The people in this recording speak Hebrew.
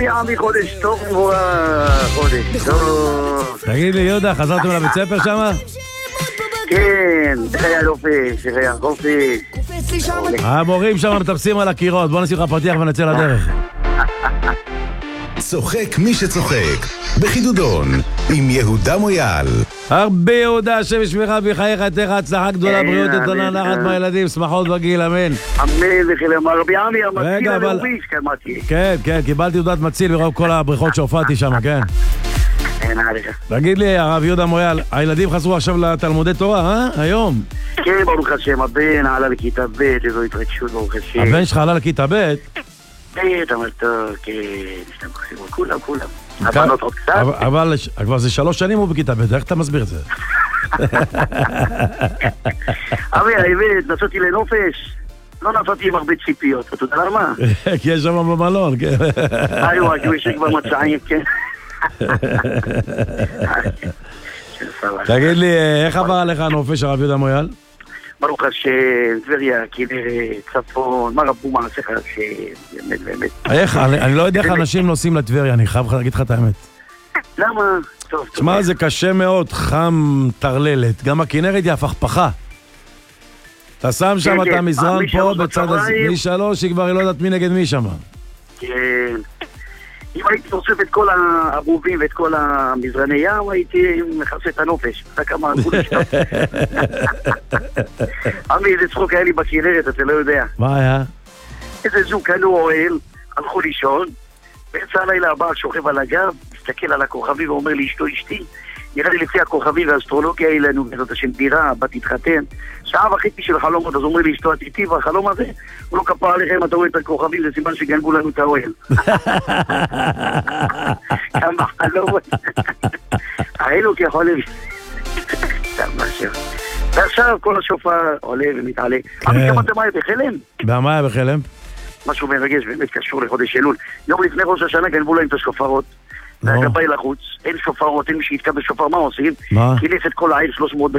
יעמי חודש טוב חודש טוב. תגיד לי יהודה, חזרתם לבית ספר שמה? כן, זה היה נופש, זה היה חופש. המורים שם מטפסים על הקירות, בוא נשים לך פתיח ונצא לדרך. צוחק מי שצוחק בחידודון עם יהודה מויאל. הרבה יהודה, השם ישמרך בחייך, תך הצלחה גדולה, בריאות איתנה, נחת מהילדים, שמחות בגיל, אמן. אמן וכלם הרבי עמי המציל הלאומי שקמתי. כן, כן, קיבלתי תעודת מציל ורוב כל הבריכות שהופעתי שם, כן. אין עליך. תגיד לי, הרב יהודה מויאל, הילדים חזרו עכשיו לתלמודי תורה, היום? כן, ברוך השם, הבן עלה לכיתה ב', איזו התרגשות, ברוך השם. הבן שלך עלה לכיתה ב'? בית, אבל טוב, כן, כולם. הבנות עוד קצת. אבל כבר זה 3 שנים הוא בכיתה ב', איך אתה מסביר את זה? אבי, האמת, נסעתי לנופש, לא נסעתי עם הרבה ציפיות, אתה יודע למה? כי יש שם במלון, כן. היו, יש כבר מצעים, כן. תגיד לי, איך עבר עליך הנופש, הרב יהודה מויאל? ברוך השם, טבריה, כנרת, צפון, מה רבו מעשיך, באמת. איך? אני לא יודע איך אנשים נוסעים לטבריה, אני חייב להגיד לך את האמת. למה? טוב. תשמע, זה קשה מאוד, חם טרללת, גם הכנרת היא הפכפכה. אתה שם שם את המזרן פה בצד הזה, מ3, היא כבר לא יודעת מי נגד מי שם. כן. אם הייתי אוסף את כל הערובים ואת כל המזרני ים, הייתי מכסה את הנופש. אתה כמה הגבול שלך. עמי, איזה צחוק היה לי בכנרת, אתה לא יודע. מה היה? איזה זוג קנו אוהל, הלכו לישון, באמצע הלילה הבא שוכב על הגב, מסתכל על הכוכבים ואומר לי, אשתי, נראה לי לפי הכוכבים והאסטרולוגיה היה לנו בעזרת השם דירה, בת התחתן, 1.5 שעה של חלומות, אז אומר לי, אשתו עתיתי, והחלום הזה, הוא לא כפה עליכם, אתה רואה את הכוכבים, זה סימן שגנבו לנו את האוהל. כמה חלומות. האלו כיכול לי. ועכשיו כל השופר עולה ומתעלה. אבל שמעת מה היה בחלם? מה היה בחלם? משהו מרגש, באמת קשור לחודש אלול. יום לפני ראש השנה גנבו להם את השופרות. והגבאי לחוץ, אין שופרות, אין מי שיתקע בשופר, מה עושים? כינס את כל העיר 300